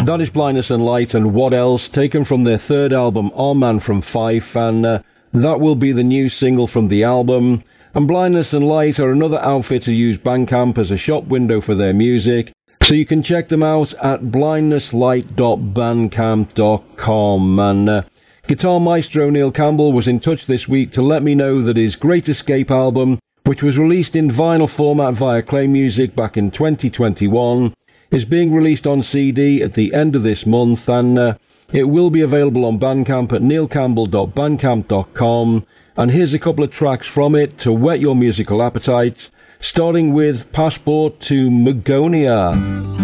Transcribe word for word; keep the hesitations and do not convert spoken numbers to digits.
That is Blindness and Light and What Else, taken from their third album, Our Man from Fife, and uh, that will be the new single from the album. And Blindness and Light are another outfit to use Bandcamp as a shop window for their music, so you can check them out at blindness light dot bandcamp dot com. And uh, guitar maestro Neil Campbell was in touch this week to let me know that his Great Escape album, which was released in vinyl format via Clay Music back in twenty twenty-one, is being released on C D at the end of this month, and uh, it will be available on Bandcamp at neil campbell dot bandcamp dot com. And here's a couple of tracks from it to whet your musical appetite, starting with Passport to Magonia.